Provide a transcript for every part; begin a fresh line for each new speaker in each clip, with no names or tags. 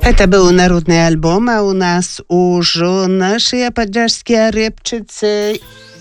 Это был народный альбом, а у нас уже наши поддержские репчицы.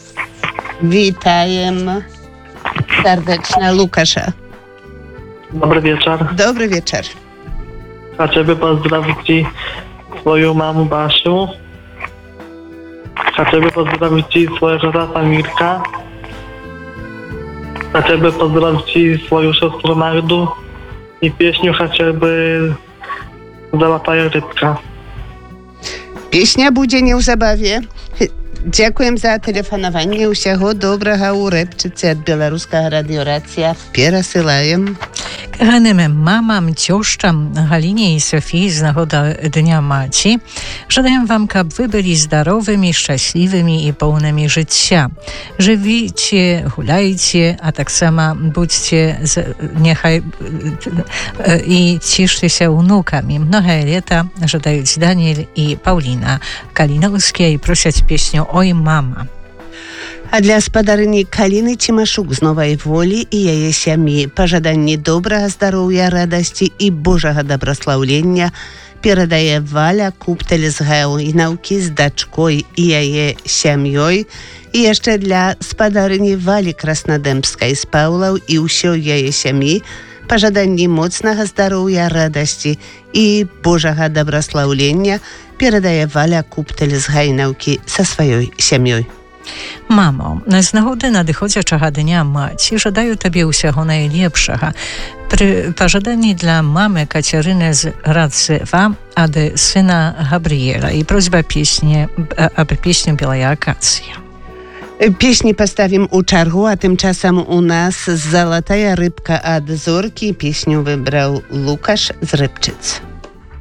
Витаем serdecznie Łukasza.
Dobry wieczór.
Dobry wieczór.
Chciałbym pozdrowić swoją mamę Basiu. Chciałbym pozdrowić swojego tata Mirka. Chciałbym pozdrowić swoją siostrę Magdu i pieśnię chciałbym Złotая rybka.
Песня будзе неўзабаве. Дзякуем за тэлефанаванне. Усяго добрага ў рэпчыцы ад беларускага радыёрацыя. Перасылаем.
Kochanym mamam, cioszczam Halinie i Sofii z nagody Dnia Maci żadę wam, aby wy byli zdrowymi, szczęśliwymi i pełnymi życia. Żywijcie, hulajcie, a tak samo bądźcie niechaj i cieszcie się wnukami. Mnogie lata żadają Daniel i Paulina Kalinowskie i prosić pieśnią Oj mama.
А для спадарыні Каліны Цімашук з Новай Волі і яе сям'і пажаданні добрага здароўя, радасці і Божага дабраслаўлення перадае Валя Куптэль з Гаінаўкі з дачкой і яе сям'ёй і яшчэ для спадарыні Валі Краснадэмскай з Паўлаў і ўсёй яе сям'і пажаданні моцнага здароўя, радасці і Божага дабраслаўлення перадае Валя Куптэль з Гаінаўкі са сваёй сям'ёй.
Mamo, z nagody nadchodzącego Dnia Maci żadaję Tobie усяго najlepszego. Pożądanie dla mamy Kaciaryny z Radzywa, a do syna Gabriela i prośba aby pieśnię Biała Akacja.
Песні поставім у чаргу, а тым часам у нас «Золотая рыбка» ад Зоркі. Песню выбраў Лукаш з Рыбчыц.